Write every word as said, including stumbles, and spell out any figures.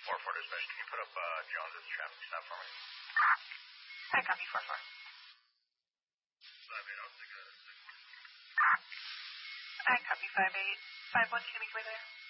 four four dispatch, can you put up uh, Jones as a traffic stop for me? I copy four four. five eight, I'll take a six. I copy five eight. five one, can you meet me there?